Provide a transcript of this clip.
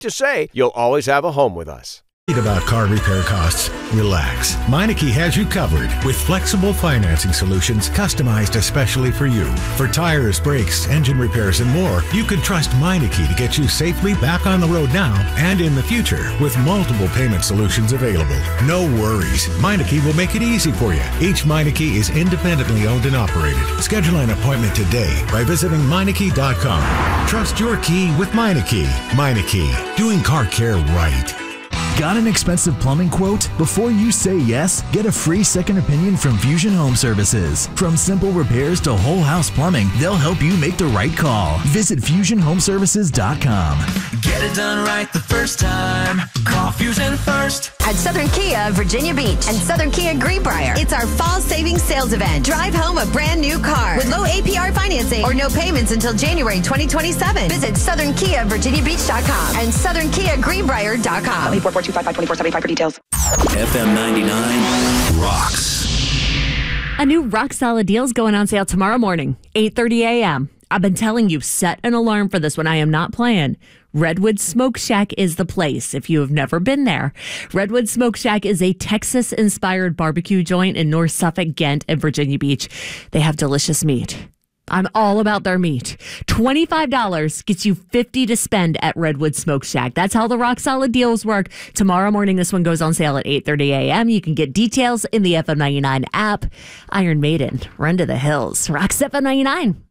to say you'll always have a home with us. About car repair costs? Relax. Meineke has you covered with flexible financing solutions customized especially for you. For tires, brakes, engine repairs, and more, you can trust Meineke to get you safely back on the road now and in the future with multiple payment solutions available. No worries. Meineke will make it easy for you. Each Meineke is independently owned and operated. Schedule an appointment today by visiting Meineke.com. Trust your key with Meineke. Meineke, doing car care right. Got an expensive plumbing quote? Before you say yes, get a free second opinion from Fusion Home Services. From simple repairs to whole house plumbing, they'll help you make the right call. Visit FusionHomeservices.com. Get it done right the first time. Call Fusion first. At Southern Kia, Virginia Beach and Southern Kia Greenbrier, it's our fall savings sales event. Drive home a brand new car with low APR financing or no payments until January 2027. Visit SouthernKiaVirginiaBeach.com and SouthernKiaGreenbrier.com. 442-554-75 for details. FM 99 rocks. A new rock solid deal's going on sale tomorrow morning, 8:30 a.m. I've been telling you, set an alarm for this one. I am not playing. Redwood Smoke Shack is the place if you have never been there. Redwood Smoke Shack is a Texas-inspired barbecue joint in North Suffolk, Ghent, and Virginia Beach. They have delicious meat. I'm all about their meat. $25 gets you $50 to spend at Redwood Smoke Shack. That's how the rock solid deals work. Tomorrow morning, this one goes on sale at 8:30 a.m. You can get details in the FM 99 app. Iron Maiden, Run to the Hills. Rocks FM 99.